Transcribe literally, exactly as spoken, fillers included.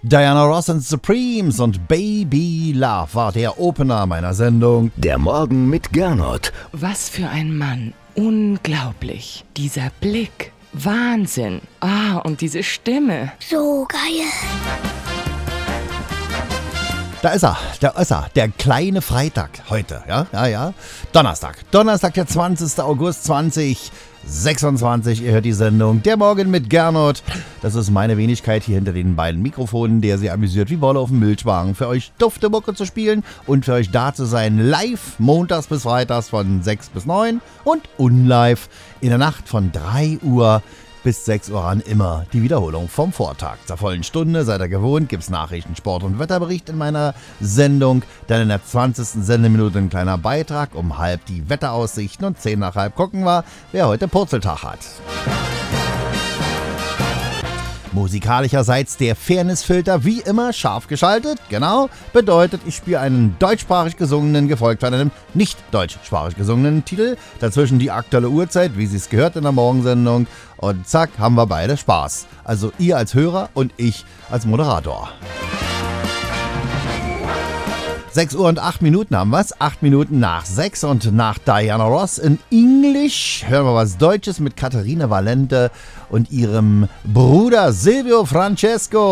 Diana Ross and Supremes und Baby Love war der Opener meiner Sendung. Der Morgen mit Gernot. Was für ein Mann. Unglaublich. Dieser Blick. Wahnsinn. Ah, und diese Stimme. So geil. Da ist er, da ist er, der kleine Freitag heute, ja, ja, ja. Donnerstag, Donnerstag, der zwanzigster August zweitausendsechsundzwanzig. Ihr hört die Sendung Der Morgen mit Gernot. Das ist meine Wenigkeit hier hinter den beiden Mikrofonen, der sie amüsiert wie Wolle auf dem Milchwagen, für euch dufte Mucke zu spielen und für euch da zu sein, live montags bis freitags von sechs bis neun und unlive in der Nacht von drei Uhr bis sechs Uhr an immer die Wiederholung vom Vortag. Zur vollen Stunde, seid ihr gewohnt, gibt's Nachrichten, Sport und Wetterbericht in meiner Sendung. Dann in der zwanzigsten Sendeminute ein kleiner Beitrag, um halb die Wetteraussichten und zehn nach halb gucken wir, wer heute Purzeltag hat. Musikalischerseits der Fairnessfilter wie immer scharf geschaltet, genau, bedeutet, ich spiele einen deutschsprachig gesungenen, gefolgt von einem nicht deutschsprachig gesungenen Titel, dazwischen die aktuelle Uhrzeit, wie sie es gehört in der Morgensendung und zack, haben wir beide Spaß. Also ihr als Hörer und ich als Moderator. sechs Uhr und acht Minuten haben wir's. acht Minuten nach sechs und nach Diana Ross in Englisch hören wir was Deutsches mit Katharina Valente und ihrem Bruder Silvio Francesco.